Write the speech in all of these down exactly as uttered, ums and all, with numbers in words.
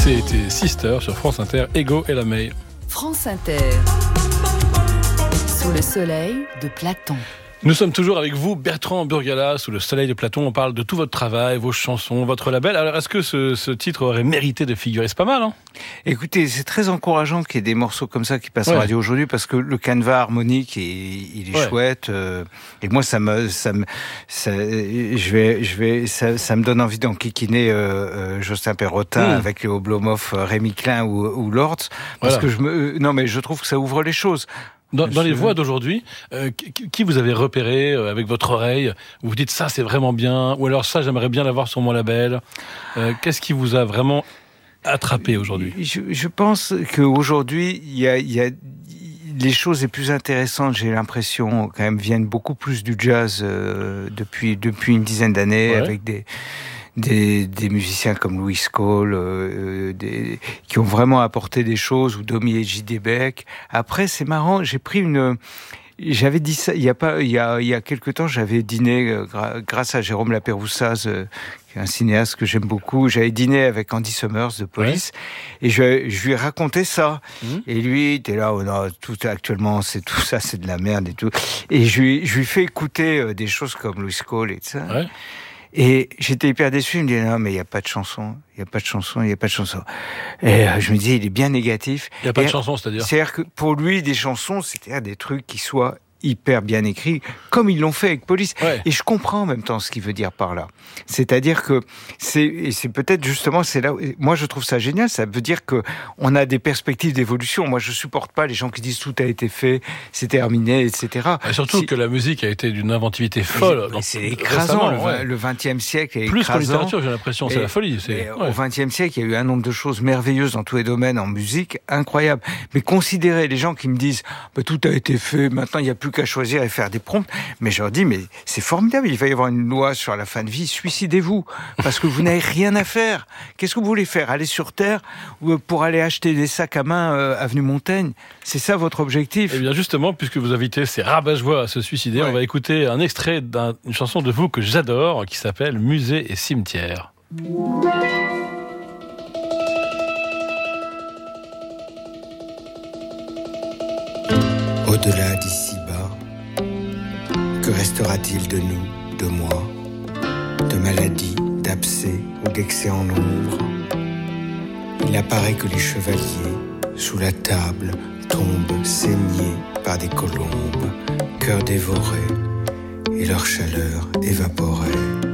C'était Sister sur France Inter, Ego et la May. France Inter. Sous le soleil de Platon. Nous sommes toujours avec vous, Bertrand Burgalat, sous le soleil de Platon. On parle de tout votre travail, vos chansons, votre label. Alors, est-ce que ce, ce titre aurait mérité de figurer ? C'est pas mal, hein ? Écoutez, c'est très encourageant qu'il y ait des morceaux comme ça qui passent ouais. en radio aujourd'hui, parce que le canevas harmonique, est, il est ouais. chouette. Euh, et moi, ça me, ça me, ça, je vais, je vais, ça, ça me donne envie d'enquiquiner euh, euh, Jocelyn Perrotin mmh. avec les Oblomov, Rémi Klein ou, ou Lords, parce voilà. que je me, non, mais je trouve que ça ouvre les choses. Dans, dans les voix d'aujourd'hui, euh, qui vous avez repéré euh, avec votre oreille, où vous dites ça c'est vraiment bien, ou alors ça j'aimerais bien l'avoir sur mon label. Euh, qu'est-ce qui vous a vraiment attrapé aujourd'hui ? je, je pense qu'aujourd'hui, il y a, il y a les choses les plus intéressantes, j'ai l'impression, quand même, viennent beaucoup plus du jazz euh, depuis depuis une dizaine d'années, ouais. avec des Des, des musiciens comme Louis Cole, euh, des, qui ont vraiment apporté des choses, ou Domi et J D Beck. Après, c'est marrant, j'ai pris une... J'avais dit ça, il y a pas, il y a, il y a quelque temps, j'avais dîné, euh, gra- grâce à Jérôme Lapéroussaz, euh, qui est un cinéaste que j'aime beaucoup, j'avais dîné avec Andy Summers de Police, ouais. et je, je lui ai raconté ça. Mmh. Et lui, il était là, oh non, tout, actuellement, c'est tout ça, c'est de la merde et tout. Et je lui, je lui fais écouter euh, des choses comme Louis Cole et tout ça. Ouais. Et j'étais hyper déçu, il me dit non mais il n'y a pas de chanson, il n'y a pas de chanson, il n'y a pas de chanson. Et euh, je me disais il est bien négatif. Il n'y a pas et, de chanson, c'est-à-dire C'est-à-dire que pour lui des chansons, c'était des trucs qui soient hyper bien écrits, comme ils l'ont fait avec Police. Ouais. Et je comprends en même temps ce qu'il veut dire par là. C'est-à-dire que c'est, et c'est peut-être justement, c'est là, moi je trouve ça génial, ça veut dire que on a des perspectives d'évolution. Moi je supporte pas les gens qui disent tout a été fait, c'est terminé, et cetera. Et surtout c'est... que la musique a été d'une inventivité folle. Mais, mais c'est écrasant, le, ouais. le vingtième siècle est Plus écrasant. qu'en littérature, j'ai l'impression, c'est et, la folie. C'est... Ouais. Au vingtième siècle, il y a eu un nombre de choses merveilleuses dans tous les domaines, en musique, incroyable. Mais considérer les gens qui me disent, bah, tout a été fait, maintenant il n'y a plus qu'à choisir et faire des prompts, mais je leur dis, mais c'est formidable, il va y avoir une loi sur la fin de vie, suicidez-vous, parce que vous n'avez rien à faire. Qu'est-ce que vous voulez faire ? Aller sur Terre ou pour aller acheter des sacs à main euh, avenue Montaigne ? C'est ça votre objectif ? Eh bien justement, puisque vous invitez ces rabat-joie à se suicider, ouais. on va écouter un extrait d'une chanson de vous que j'adore, qui s'appelle Musée et cimetière. Au-delà d'ici-bas, que restera-t-il de nous, de moi, de maladies, d'abcès ou d'excès en ombre ? Il apparaît que les chevaliers, sous la table, tombent saignés par des colombes, cœurs dévorés et leur chaleur évaporée.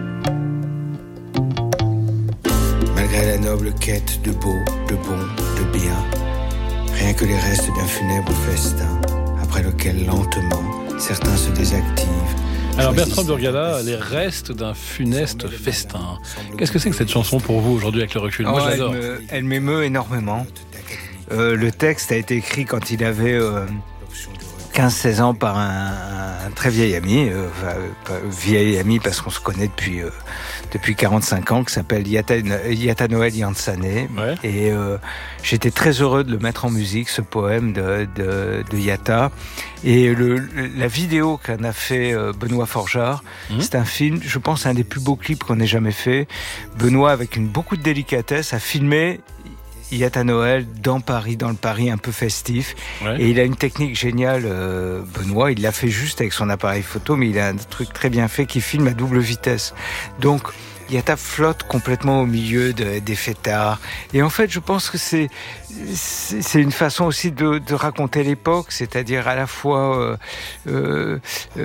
Malgré la noble quête de beau, de bon, de bien, rien que les restes d'un funèbre festin, après lequel lentement certains se désactivent. Alors Bertrand Burgalat, les restes d'un funeste festin. Qu'est-ce que c'est que cette chanson pour vous aujourd'hui avec le recul ? Moi oh, j'adore. Elle, me, elle m'émeut énormément. Euh, le texte a été écrit quand il avait euh, quinze seize ans par un, un très vieil ami, euh, enfin, pas vieil ami parce qu'on se connaît depuis euh, depuis quarante-cinq ans, qui s'appelle Yata Noël Yansané. Ouais. Et euh, j'étais très heureux de le mettre en musique, ce poème de, de, de Yata. Et le, la vidéo qu'en a fait euh, Benoît Forjard, mmh. c'est un film, je pense, un des plus beaux clips qu'on ait jamais fait. Benoît, avec une, beaucoup de délicatesse, a filmé Yata Noël dans Paris, dans le Paris un peu festif. Ouais. Et il a une technique géniale, euh, Benoît. Il l'a fait juste avec son appareil photo, mais il a un truc très bien fait qui filme à double vitesse. Donc, Yata flotte complètement au milieu de, des fêtards. Et en fait, je pense que c'est c'est, c'est une façon aussi de, de raconter l'époque, c'est-à-dire à la fois, euh, euh,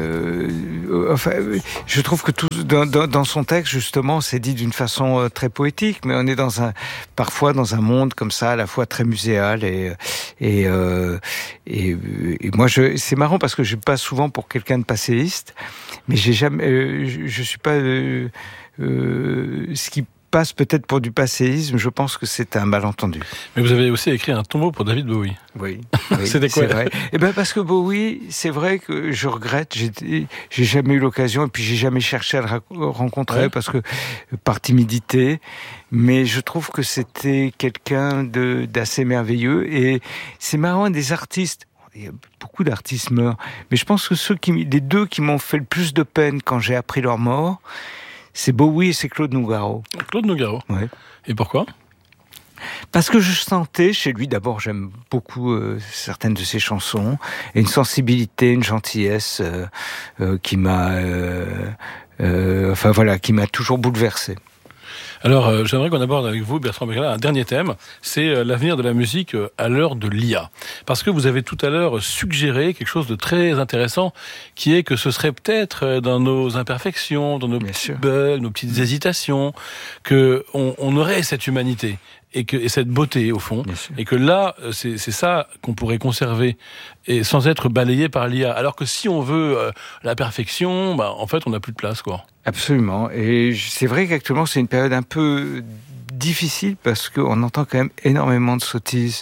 euh, enfin, je trouve que tout dans, dans, dans son texte justement, c'est dit d'une façon euh, très poétique, mais on est dans un parfois dans un monde comme ça, à la fois très muséal et et euh, et, et moi, je c'est marrant parce que je passe souvent pour quelqu'un de passéiste, mais j'ai jamais, euh, je, je suis pas euh, euh, ce qui passe peut-être pour du passéisme, je pense que c'est un malentendu. Mais vous avez aussi écrit un tombeau pour David Bowie. Oui, oui c'était quoi ? C'est vrai. Et ben parce que Bowie, c'est vrai que je regrette, j'ai, j'ai jamais eu l'occasion, et puis j'ai jamais cherché à le rencontrer ouais. parce que par timidité. Mais je trouve que c'était quelqu'un de d'assez merveilleux, et c'est marrant, des artistes. Il y a beaucoup d'artistes meurent, mais je pense que ceux qui, les deux qui m'ont fait le plus de peine quand j'ai appris leur mort, c'est Bowie et c'est Claude Nougaro. Claude Nougaro. Ouais. Et pourquoi ? Parce que je sentais chez lui, d'abord j'aime beaucoup euh, certaines de ses chansons, et une sensibilité, une gentillesse euh, euh, qui m'a, euh, euh, enfin voilà, qui m'a toujours bouleversé. Alors, euh, j'aimerais qu'on aborde avec vous, Bertrand Burgalat, un dernier thème, c'est euh, l'avenir de la musique euh, à l'heure de l'I A. Parce que vous avez tout à l'heure suggéré quelque chose de très intéressant, qui est que ce serait peut-être euh, dans nos imperfections, dans nos Bien petits sûr. bugs, nos petites hésitations, que on, on aurait cette humanité et, que, et cette beauté, au fond. Bien sûr. Et que là, c'est, c'est ça qu'on pourrait conserver, et sans être balayé par l'I A. Alors que si on veut euh, la perfection, bah, en fait, on n'a plus de place, quoi. Absolument. Et c'est vrai qu'actuellement, c'est une période un peu difficile parce qu'on entend quand même énormément de sottises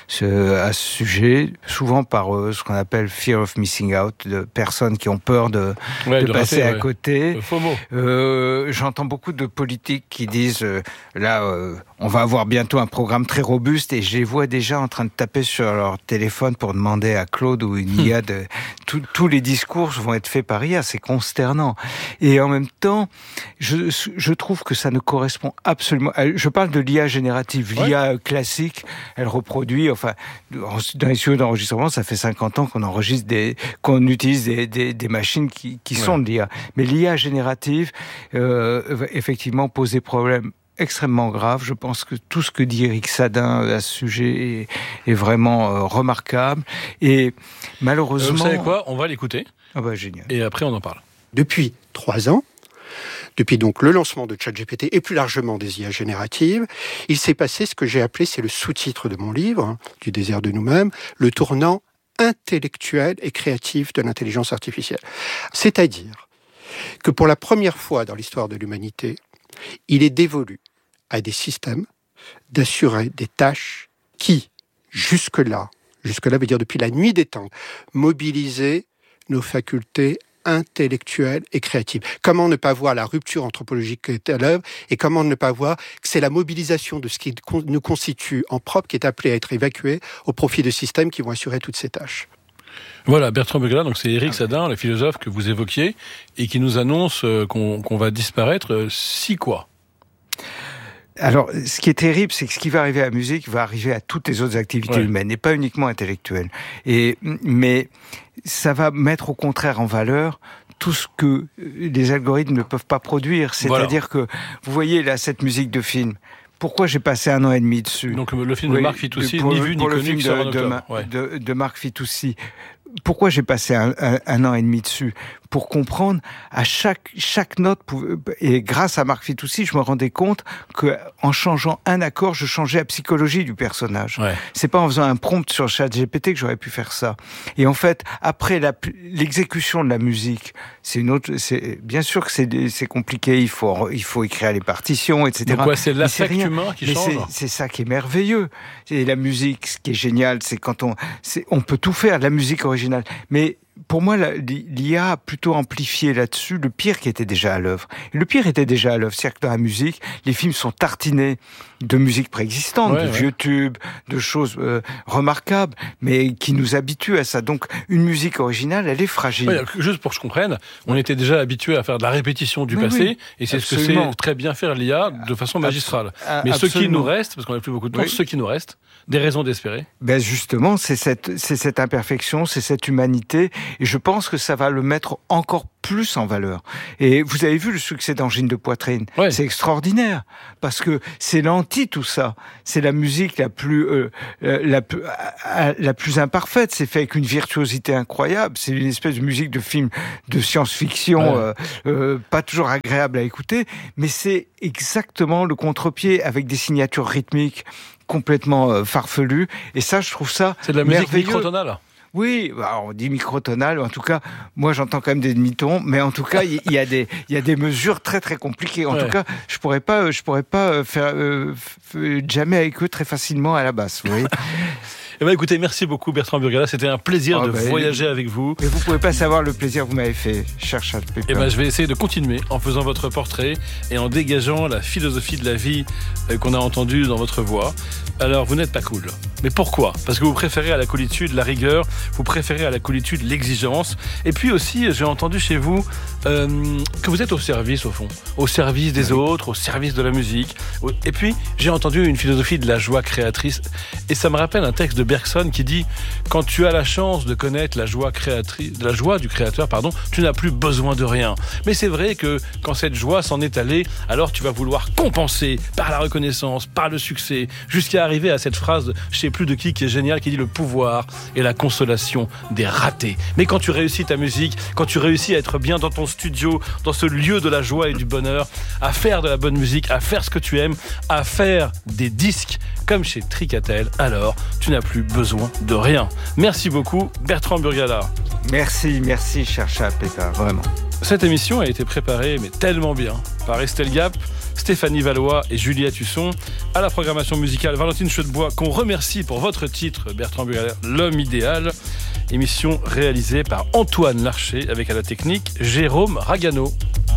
à ce sujet, souvent par euh, ce qu'on appelle fear of missing out, de personnes qui ont peur de, Ouais, de, de passer rater, à ouais. côté. Le faux mot. Euh, j'entends beaucoup de politiques qui disent euh, là, euh, on va avoir bientôt un programme très robuste, et je les vois déjà en train de taper sur leur téléphone pour demander à Claude ou une I A de... Tous, tous les discours vont être faits par I A, c'est consternant. Et en même temps, je, je trouve que ça ne correspond absolument... Je parle de l'I A générative. Ouais. L'I A classique, elle reproduit... Enfin, dans les studios d'enregistrement, ça fait cinquante ans qu'on enregistre des... qu'on utilise des, des, des machines qui, qui sont Ouais. de l'I A. Mais l'I A générative, euh, va effectivement, pose des problèmes extrêmement grave. Je pense que tout ce que dit Éric Sadin à ce sujet est, est vraiment euh, remarquable. Et malheureusement... Euh, vous savez quoi ? On va l'écouter, Ah bah génial. et après on en parle. Depuis trois ans, depuis donc le lancement de ChatGPT et plus largement des I A génératives, il s'est passé ce que j'ai appelé, c'est le sous-titre de mon livre, hein, Du désert de nous-mêmes, le tournant intellectuel et créatif de l'intelligence artificielle. C'est-à-dire que pour la première fois dans l'histoire de l'humanité, il est dévolu à des systèmes d'assurer des tâches qui, jusque-là, jusque-là veut dire depuis la nuit des temps, mobilisaient nos facultés intellectuelles et créatives. Comment ne pas voir la rupture anthropologique qui est à l'œuvre, et comment ne pas voir que c'est la mobilisation de ce qui nous constitue en propre qui est appelé à être évacué au profit de systèmes qui vont assurer toutes ces tâches. Voilà, Bertrand Burgalat, donc c'est Éric Sadin, le philosophe que vous évoquiez, et qui nous annonce euh, qu'on, qu'on va disparaître. Euh, si quoi ? Alors, ce qui est terrible, c'est que ce qui va arriver à la musique va arriver à toutes les autres activités Ouais. humaines, et pas uniquement intellectuelles. Et, mais ça va mettre au contraire en valeur tout ce que les algorithmes ne peuvent pas produire. C'est-à-dire Voilà. que, vous voyez là, cette musique de film, pourquoi j'ai passé un an et demi dessus ? Donc le film de Oui, Marc Fitoussi, pour ni le- vu ni pour le connu, film qui sort en de, de, octobre. Ma- Ouais. de, de Marc Fitoussi. Pourquoi j'ai passé un, un, un an et demi dessus ? Pour comprendre à chaque chaque note, et grâce à Marc Fitoussi, je me rendais compte que en changeant un accord, je changeais la psychologie du personnage. Ouais. C'est pas en faisant un prompt sur ChatGPT que j'aurais pu faire ça. Et en fait, après la, l'exécution de la musique, c'est une autre. C'est bien sûr que c'est c'est compliqué. Il faut il faut écrire les partitions, et cetera. Donc ouais, c'est Mais c'est l'affect rien. humain qui Mais change. c'est, c'est ça qui est merveilleux. Et la musique, ce qui est génial, c'est quand on, c'est, on peut tout faire de la musique originale. Mais pour moi, la, l'I A a plutôt amplifié là-dessus le pire qui était déjà à l'œuvre. Et le pire était déjà à l'œuvre. C'est-à-dire que dans la musique, les films sont tartinés de musique préexistante, Ouais, de ouais. vieux tubes, de choses euh, remarquables, mais qui nous habituent à ça. Donc, une musique originale, elle est fragile. Ouais, juste pour que je comprenne, on était déjà habitué à faire de la répétition du Mais passé, oui, et c'est ce absolument. que c'est très bien faire l'I A de façon magistrale. Ah, Mais ce qui absolument. nous reste, parce qu'on n'a plus beaucoup de temps, Oui. ce qui nous reste, des raisons d'espérer. Ben justement, c'est cette, c'est cette imperfection, c'est cette humanité, et je pense que ça va le mettre encore plus en valeur. Et vous avez vu le succès d'Angine de poitrine, Ouais. c'est extraordinaire, parce que c'est l'anti tout ça. C'est la musique la plus, euh, euh, la, plus- euh, la plus imparfaite. C'est fait avec une virtuosité incroyable. C'est une espèce de musique de film de science-fiction, Ouais. euh, euh, pas toujours agréable à écouter, mais c'est exactement le contre-pied avec des signatures rythmiques complètement euh, farfelues. Et ça, je trouve ça C'est de la musique merveilleux. microtonale. Oui, bah, on dit microtonal, en tout cas, moi j'entends quand même des demi-tons, mais en tout cas, il y, y a des, il y a des mesures très très compliquées. En Ouais. tout cas, je pourrais pas, je pourrais pas faire euh, f- jammer avec eux très facilement à la basse, vous voyez. Eh ben, écoutez, merci beaucoup Bertrand Burgalat, c'était un plaisir Oh, de bah, voyager avec vous. Mais vous pouvez pas savoir le plaisir que vous m'avez fait, cher Charles Pépin. Eh ben, je vais essayer de continuer en faisant votre portrait et en dégageant la philosophie de la vie euh, qu'on a entendue dans votre voix. Alors, vous n'êtes pas cool. Mais pourquoi ? Parce que vous préférez à la coolitude la rigueur, vous préférez à la coolitude l'exigence. Et puis aussi, j'ai entendu chez vous euh, que vous êtes au service, au fond. Au service des oui. autres, au service de la musique. Et puis, j'ai entendu une philosophie de la joie créatrice. Et ça me rappelle un texte de Bergson qui dit « Quand tu as la chance de connaître la joie créatrice, la joie du créateur, pardon, tu n'as plus besoin de rien. » Mais c'est vrai que quand cette joie s'en est allée, alors tu vas vouloir compenser par la reconnaissance, par le succès, jusqu'à arriver à cette phrase, je sais plus de qui, qui est géniale, qui dit « Le pouvoir et la consolation des ratés. » Mais quand tu réussis ta musique, quand tu réussis à être bien dans ton studio, dans ce lieu de la joie et du bonheur, à faire de la bonne musique, à faire ce que tu aimes, à faire des disques comme chez Tricatel, alors tu n'as plus besoin de rien. Merci beaucoup, Bertrand Burgala. Merci, merci, cher chat Pétard, vraiment. Cette émission a été préparée, mais tellement bien, par Estelle Gap, Stéphanie Valois et Juliette Husson. À la programmation musicale, Valentine Chedebois, qu'on remercie pour votre titre, Bertrand Burgala, L'homme idéal. Émission réalisée par Antoine Larcher, avec à la technique Jérôme Ragano.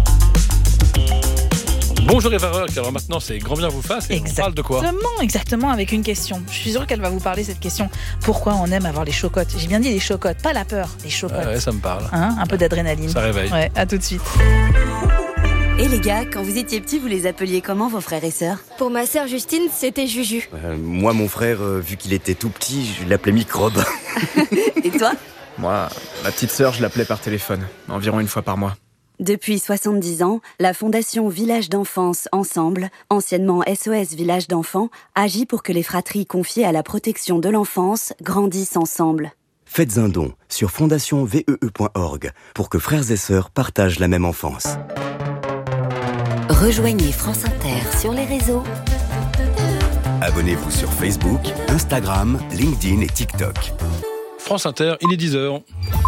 Bonjour Eva Rock, alors maintenant c'est grand bien vous fasse et on parle de quoi ? Exactement, exactement, avec une question. Je suis sûre qu'elle va vous parler cette question. Pourquoi on aime avoir les chocottes ? J'ai bien dit les chocottes, pas la peur, les chocottes. Ah ouais, ça me parle. Hein, un peu d'adrénaline. Ça réveille. Ouais, à tout de suite. Et les gars, quand vous étiez petits, vous les appeliez comment vos frères et sœurs ? Pour ma sœur Justine, c'était Juju. Euh, moi, mon frère, euh, vu qu'il était tout petit, je l'appelais Microbe. Et toi ? Moi, ma petite sœur, je l'appelais par téléphone, environ une fois par mois. Depuis soixante-dix ans, la Fondation Village d'Enfance Ensemble, anciennement S O S Village d'Enfants, agit pour que les fratries confiées à la protection de l'enfance grandissent ensemble. Faites un don sur fondation v e e point org pour que frères et sœurs partagent la même enfance. Rejoignez France Inter sur les réseaux. Abonnez-vous sur Facebook, Instagram, LinkedIn et TikTok. France Inter, il est dix heures.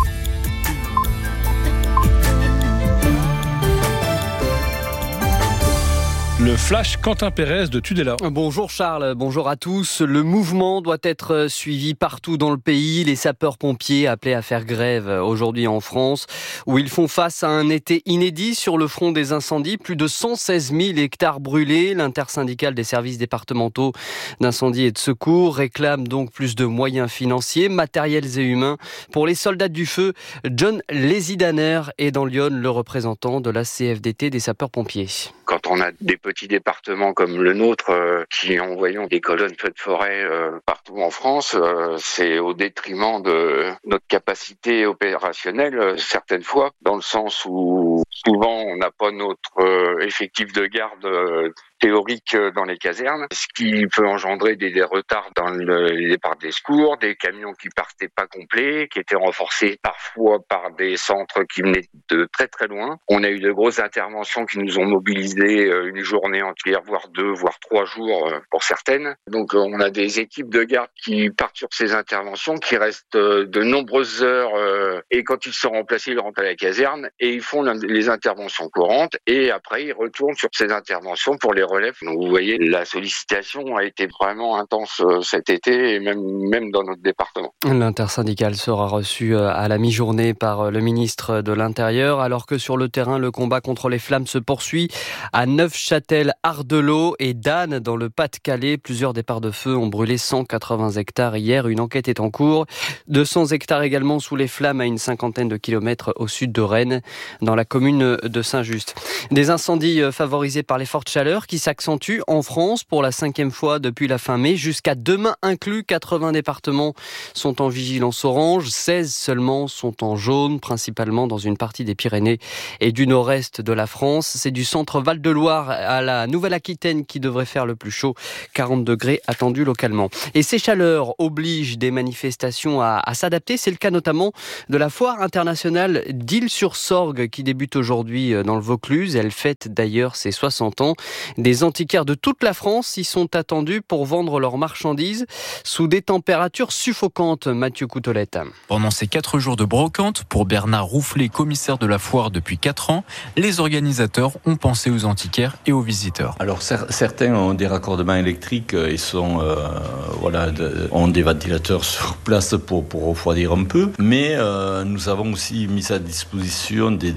Le flash Quentin Pérez de Tudela. Bonjour Charles, bonjour à tous. Le mouvement doit être suivi partout dans le pays. Les sapeurs-pompiers appelés à faire grève aujourd'hui en France, où ils font face à un été inédit sur le front des incendies. Plus de cent seize mille hectares brûlés. L'intersyndicale des services départementaux d'incendie et de secours réclame donc plus de moyens financiers, matériels et humains. Pour les soldats du feu, John Lézidaner est dans Lyon, le représentant de la C F D T des sapeurs-pompiers. Quand on a des petits départements comme le nôtre euh, qui envoyons des colonnes feux de forêt euh, partout en France, euh, c'est au détriment de notre capacité opérationnelle euh, certaines fois, dans le sens où souvent on n'a pas notre euh, effectif de garde euh, théorique dans les casernes, ce qui peut engendrer des, des retards dans le, les départs des secours, des camions qui partaient pas complets, qui étaient renforcés parfois par des centres qui venaient de très très loin. On a eu de grosses interventions qui nous ont mobilisés une journée entière, voire deux, voire trois jours pour certaines. Donc on a des équipes de garde qui partent sur ces interventions, qui restent de nombreuses heures et quand ils sont remplacés, ils rentrent à la caserne et ils font les interventions courantes et après ils retournent sur ces interventions pour les relève. Donc vous voyez, la sollicitation a été vraiment intense cet été et même, même dans notre département. L'intersyndicale sera reçue à la mi-journée par le ministre de l'Intérieur, alors que sur le terrain, le combat contre les flammes se poursuit à Neufchâtel, Ardelot et Danne, dans le Pas-de-Calais. Plusieurs départs de feu ont brûlé cent quatre-vingts hectares hier. Une enquête est en cours. deux cents hectares également sous les flammes à une cinquantaine de kilomètres au sud de Rennes, dans la commune de Saint-Just. Des incendies favorisés par les fortes chaleurs qui s'accentue en France pour la cinquième fois depuis la fin mai. Jusqu'à demain inclus, quatre-vingts départements sont en vigilance orange, seize seulement sont en jaune, principalement dans une partie des Pyrénées et du nord-est de la France. C'est du centre Val-de-Loire à la Nouvelle-Aquitaine qui devrait faire le plus chaud, quarante degrés attendus localement. Et ces chaleurs obligent des manifestations à, à s'adapter. C'est le cas notamment de la foire internationale d'Île-sur-Sorgue qui débute aujourd'hui dans le Vaucluse. Elle fête d'ailleurs ses soixante ans. Des antiquaires de toute la France y sont attendus pour vendre leurs marchandises sous des températures suffocantes. Mathieu Coutolette. Pendant ces quatre jours de brocante, pour Bernard Roufflet, commissaire de la foire depuis quatre ans, les organisateurs ont pensé aux antiquaires et aux visiteurs. Alors cer- certains ont des raccordements électriques et sont, euh, voilà, de, ont des ventilateurs sur place pour, pour refroidir un peu, mais euh, nous avons aussi mis à disposition des, des bouteilles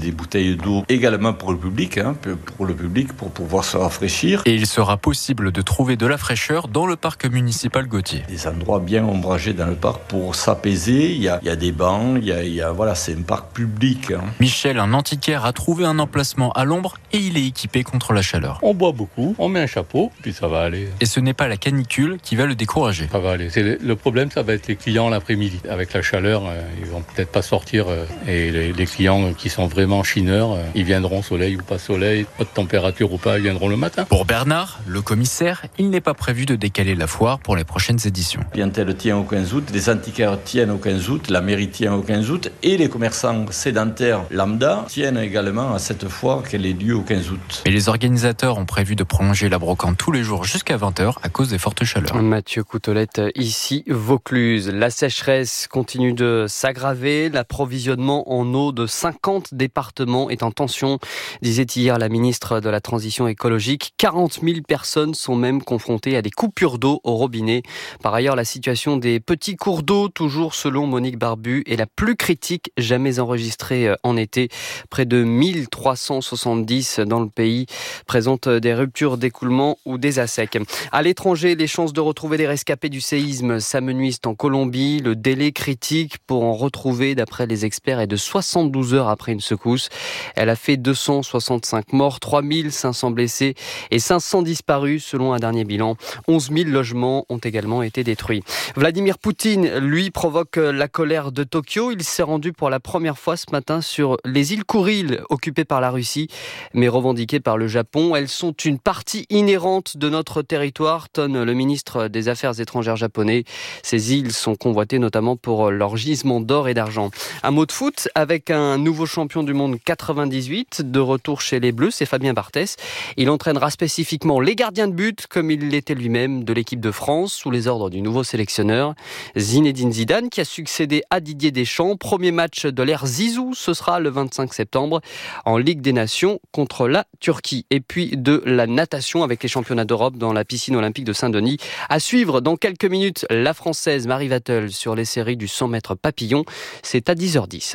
bouteilles d'eau également pour le public, hein, pour le public, pour pouvoir se rafraîchir. Et il sera possible de trouver de la fraîcheur dans le parc municipal Gautier. Des endroits bien ombragés dans le parc pour s'apaiser. Il y a, il y a des bancs, il y a, il y a, voilà, c'est un parc public. Hein. Michel, un antiquaire, a trouvé un emplacement à l'ombre et il est équipé contre la chaleur. On boit beaucoup, on met un chapeau, puis ça va aller. Et ce n'est pas la canicule qui va le décourager. Ça va aller. C'est le, le problème, ça va être les clients l'après-midi. Avec la chaleur, euh, ils vont peut-être pas sortir. Euh, et les, les clients qui sont vraiment chineurs, euh, ils viendront soleil ou pas soleil, haute température ou pas, ils viendront le matin. Pour Bernard, le commissaire, il n'est pas prévu de décaler la foire pour les prochaines éditions. Piantel tient au quinze août, les antiquaires tiennent au quinze août, la mairie tient au quinze août et les commerçants sédentaires lambda tiennent également à cette foire qu'elle ait lieu au quinze août. Et les organisateurs ont prévu de prolonger la brocante tous les jours jusqu'à vingt heures à cause des fortes chaleurs. Mathieu Coutolette, ici Vaucluse. La sécheresse continue de s'aggraver. L'approvisionnement en eau de cinquante départements est en tension, disait hier la ministre de la Transition écologique. quarante mille personnes sont même confrontées à des coupures d'eau au robinet. Par ailleurs, la situation des petits cours d'eau, toujours selon Monique Barbu, est la plus critique jamais enregistrée en été. Près de mille trois cent soixante-dix dans le pays présentent des ruptures d'écoulement ou des assecs. À l'étranger, les chances de retrouver des rescapés du séisme s'amenuisent en Colombie. Le délai critique pour en retrouver, d'après les experts, est de soixante-douze heures après une secousse. Elle a fait deux cent soixante-cinq morts, trois mille cinq cents blessés et cinq cents disparus selon un dernier bilan. onze mille logements ont également été détruits. Vladimir Poutine, lui, provoque la colère de Tokyo. Il s'est rendu pour la première fois ce matin sur les îles Kouriles, occupées par la Russie, mais revendiquées par le Japon. Elles sont une partie inhérente de notre territoire, tonne le ministre des Affaires étrangères japonais. Ces îles sont convoitées notamment pour leur gisement d'or et d'argent. Un mot de foot avec un nouveau champion du monde quatre-vingt-dix-huit de retour chez les Bleus, c'est Fabien Barthès. Il entraînera spécifiquement les gardiens de but, comme il l'était lui-même, de l'équipe de France, sous les ordres du nouveau sélectionneur Zinedine Zidane, qui a succédé à Didier Deschamps. Premier match de l'ère Zizou, ce sera le vingt-cinq septembre en Ligue des Nations contre la Turquie. Et puis de la natation avec les championnats d'Europe dans la piscine olympique de Saint-Denis. À suivre dans quelques minutes, la Française Marie Vatel sur les séries du cent mètres papillon. C'est à dix heures dix.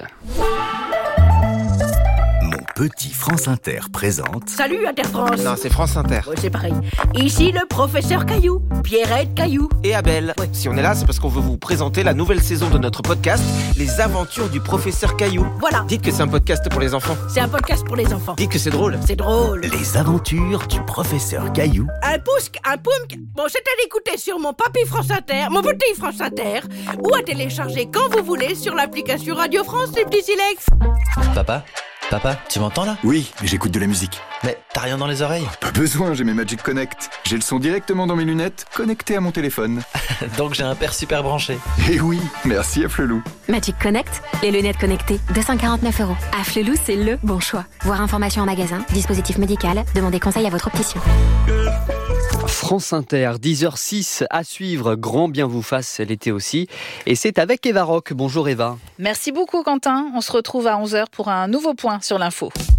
Petit France Inter présente... Salut Inter France. Non, c'est France Inter. Ouais, c'est pareil. Ici le professeur Caillou, Pierrette Caillou. Et Abel. Ouais. Si on est là, c'est parce qu'on veut vous présenter la nouvelle saison de notre podcast, Les Aventures du professeur Caillou. Voilà. Dites que c'est un podcast pour les enfants. C'est un podcast pour les enfants. Dites que c'est drôle. C'est drôle. Les Aventures du professeur Caillou. Un pousque, un poumque. Bon, c'est à l'écouter sur mon papy France Inter, mon petit France Inter, ou à télécharger quand vous voulez sur l'application Radio France, les petits silex. Papa Papa, tu m'entends là? Oui, mais j'écoute de la musique. Mais t'as rien dans les oreilles? Pas besoin, j'ai mes Magic Connect. J'ai le son directement dans mes lunettes, connecté à mon téléphone. Donc j'ai un père super branché. Eh oui, merci à Flelou. Magic Connect, les lunettes connectées, deux cent quarante-neuf euros. À Flelou, c'est le bon choix. Voir information en magasin, dispositif médical, demandez conseil à votre opticien. France Inter, dix heures six à suivre, grand bien vous fasse l'été aussi. Et c'est avec Eva Rock. Bonjour Eva. Merci beaucoup Quentin, on se retrouve à onze heures pour un nouveau point sur l'info.